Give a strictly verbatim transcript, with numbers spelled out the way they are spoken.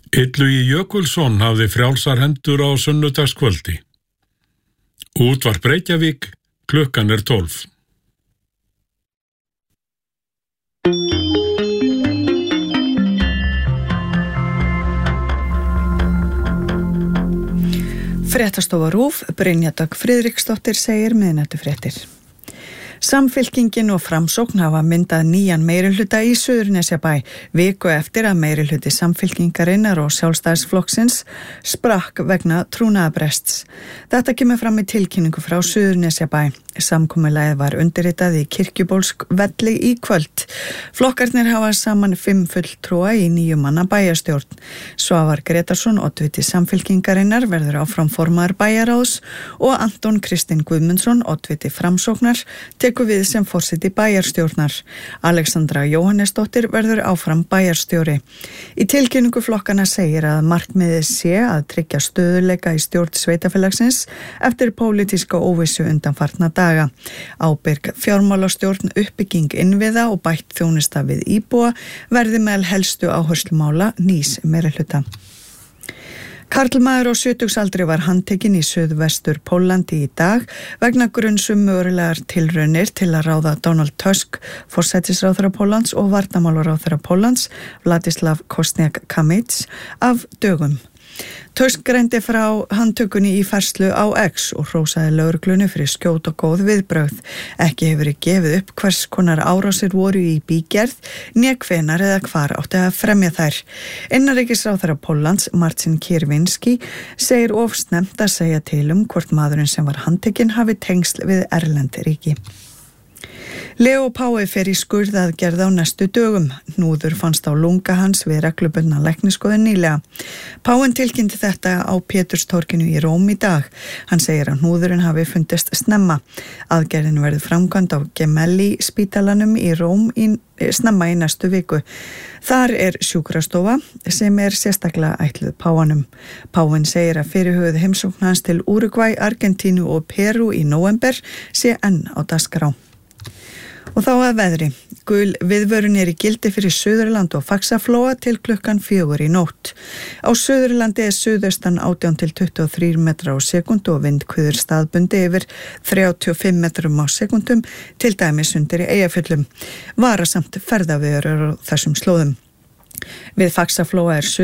Illugi Jökulsson hafði frjálsar hendur á sunnudagskvöldi. Útvarp Reykjavík, klukkan er tólf. Fréttastofa RÚV, Brynja Dögg Friðriksdóttir segir miðnættufréttir. Samfylkingin og Framsókn hafa myndað nýjan meirihluta í Suðurnesjabæ viku eftir að meirihluti Samfylkingarinnar og Sjálfstæðisflokksins sprakk vegna trúnaðarbrests. Þetta kemur fram í tilkynningu frá Suðurnesjabæ. Samkomulagið var undirritað í Kirkjubólsvelli í kvöld. Flokkarnir hafa saman fimm fulltrúa í níu manna bæjarstjórn. Svavar Gretarsson, oddviti Samfylkingarinnar, verður áfram formaður bæjaráðs og Anton Kristinn Guðmundsson, oddviti Framsóknar, tekur við sem forseti bæjarstjórnar. Alexandra Jóhannesdóttir verður áfram bæjarstjóri. Í tilkynningu flokkana segir að markmiðið sé að tryggja stöðuleika í stjórn sveitafélagsins eftir pólitíska óvissu undanfarna daga. Ábyrg fjármálastjórn, uppbygging innviða og bætt þjónusta við íbúa verði meðal helstu áherslumála nýs meirihluta. Karlmaður á sjötugsaldri var handtekinn í suðvestur Póllandi í dag vegna gruns um mögulegar tilraunir til að ráða Donald Tusk, forsætisráðherra Póllands og varnarmálaráðherra Póllands, Vladislav Kosniak-Kamyš, af dögum. Tusk greindi frá handtökunni í færslu á X og hrósaði lögreglunni fyrir skjót og góð viðbrögð. Ekki hefur verið gefið upp hvers konar árásir voru í bígerð, né hvenar eða hvar átti að fremja þær. Innanríkisráðherra Póllands, Marcin Kierwiński, segir of snemmt að segja til um hvort maðurinn sem var handtekinn hafi tengsl við erlend ríki. Leo Pái fer í skurðaðgerð á næstu dögum. Hnúður fannst á lunga hans við reglubundna læknisskoðun nýlega. Páin tilkynnti þetta á Péturstorginu í Róm í dag. Hann segir að hnúðurinn hafi fundist snemma. Aðgerðin verður framkvæmd á Gemelli spítalanum í Róm í, snemma í næstu viku. Þar er sjúkrastofa sem er sérstaklega ætluð páanum. Páin segir að fyrirhuguð heimsókn hans til Úrúgvæ, Argentínu og Perú í nóvember sé enn á dagskrá. Og þá að veðri. Gul viðvörun er í gildi fyrir Suðurland og Faxaflóa til klukkan fjögur í nótt. Á Suðurlandi er suðaustan átján til tuttugu og þrír metrar á sekúndu og vindhviður staðbundi yfir þrjátíu og fimm metrum á sekúndum, til dæmis undir í Eyjafjöllum. Varasamt ferðaveður á þessum slóðum. Við Faxaflóa er